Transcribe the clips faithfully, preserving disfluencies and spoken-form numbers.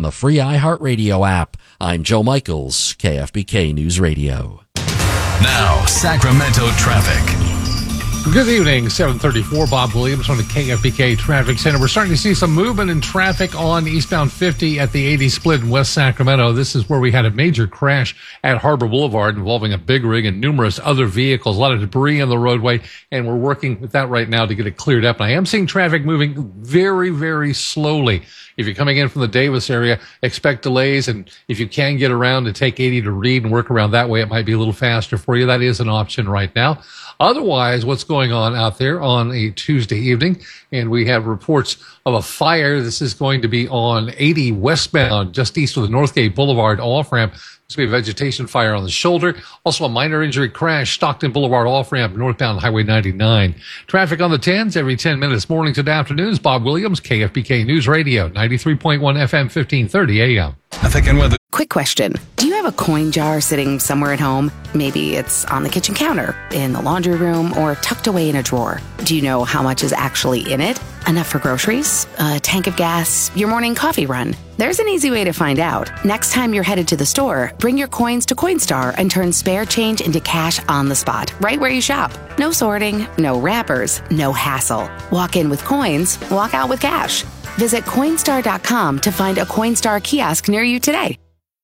the free iHeartRadio app. I'm Joe Michaels, K F B K News Radio. Now, Sacramento traffic. Good evening, seven thirty-four. Bob Williams from the K F B K Traffic Center. We're starting to see some movement in traffic on eastbound fifty at the eighty split in West Sacramento. This is where we had a major crash at Harbor Boulevard involving a big rig and numerous other vehicles. A lot of debris on the roadway, and we're working with that right now to get it cleared up. And I am seeing traffic moving very, very slowly. If you're coming in from the Davis area, expect delays, and if you can get around to take eighty to Reed and work around that way, it might be a little faster for you. That is an option right now. Otherwise, what's going on out there on a Tuesday evening? And we have reports of a fire. This is going to be on eighty westbound, just east of the Northgate Boulevard off-ramp. There's going to be a vegetation fire on the shoulder. Also a minor injury crash, Stockton Boulevard off-ramp, northbound Highway ninety-nine. Traffic on the tens every ten minutes, mornings and afternoons. Bob Williams, K F B K News Radio, ninety-three point one F M, fifteen thirty A M. Traffic and weather. Quick question. Do you have a coin jar sitting somewhere at home? Maybe it's on the kitchen counter, in the laundry room, or tucked away in a drawer. Do you know how much is actually in it? Enough for groceries, a tank of gas, your morning coffee run? There's an easy way to find out. Next time you're headed to the store, bring your coins to Coinstar and turn spare change into cash on the spot, right where you shop. No sorting, no wrappers, no hassle. Walk in with coins, walk out with cash. Visit Coinstar dot com to find a Coinstar kiosk near you today.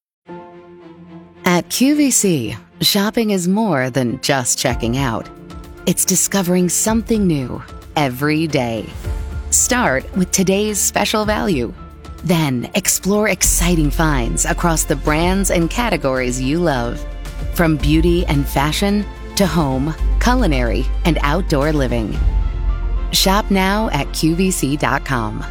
At Q V C, shopping is more than just checking out. It's discovering something new every day. Start with today's special value. Then explore exciting finds across the brands and categories you love. From beauty and fashion to home, culinary, and outdoor living. Shop now at Q V C dot com.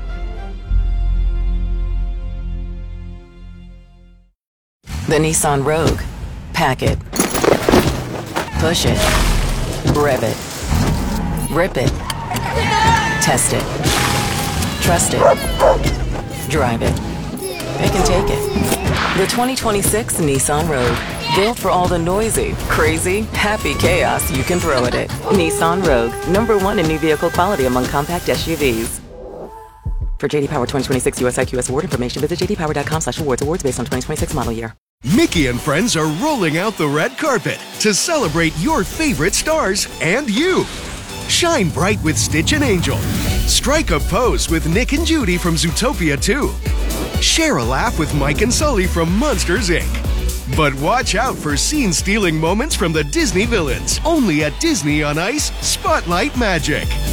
The Nissan Rogue. Pack it. Push it. Rev it. Rip it. Test it. Trust it. Drive it. Pick and take it. The twenty twenty-six Nissan Rogue. Built for all the noisy, crazy, happy chaos you can throw at it. Nissan Rogue. Number one in new vehicle quality among compact S U Vs. For J D Power twenty twenty-six U S I Q S award information, visit j d power dot com slash awards. Awards based on twenty twenty-six model year. Mickey and friends are rolling out the red carpet to celebrate your favorite stars and you. Shine bright with Stitch and Angel. Strike a pose with Nick and Judy from Zootopia two. Share a laugh with Mike and Sully from Monsters, Incorporated. But watch out for scene-stealing moments from the Disney villains. Only at Disney on Ice Spotlight Magic.